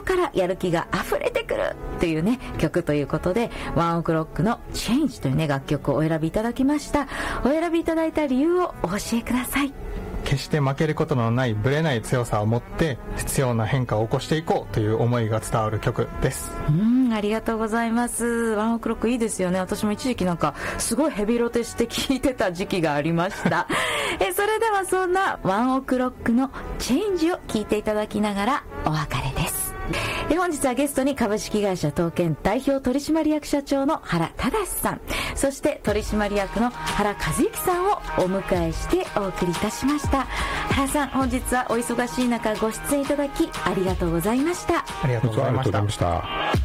からやる気が溢れてくるっていうね曲ということで、ワンオクロックの Change というね楽曲をお選びいただきました。お選びいただいた理由をお教えください。 決して負けることのないブレない強さを持って必要な変化を起こしていこうという思いが伝わる曲です。 ありがとうございます。ワンオクロックいいですよね。私も一時期なんかすごいヘビロテして聴いてた時期がありましたそれではそんなワンオクロックのチェンジを聴いていただきながらお別れです。本日はゲストに株式会社東建代表取締役社長の原忠さん、そして取締役の原和幸さんをお迎えしてお送りいたしました。原さん、本日はお忙しい中ご出演いただきありがとうございました。 ありがとうございました。